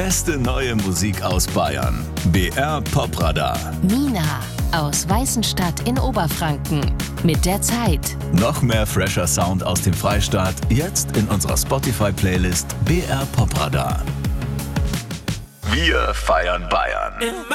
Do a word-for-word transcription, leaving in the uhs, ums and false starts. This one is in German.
beste neue Musik aus Bayern. B R Popradar. Nina aus Weißenstadt in Oberfranken mit der Zeit. Noch mehr fresher Sound aus dem Freistaat, jetzt in unserer Spotify-Playlist B R Popradar. Wir feiern Bayern.